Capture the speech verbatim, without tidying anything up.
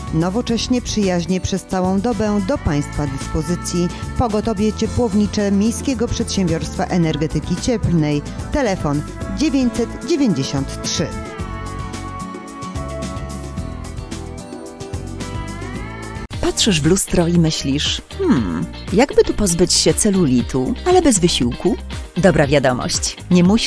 Nowocześnie, przyjaźnie przez całą dobę do Państwa dyspozycji. Pogotowie ciepłownicze Miejskiego Przedsiębiorstwa Energetyki Cieplnej. Telefon dziewięćset dziewięćdziesiąt trzy. Patrzysz w lustro i myślisz, hmm, jakby tu pozbyć się celulitu, ale bez wysiłku? Dobra wiadomość, nie musisz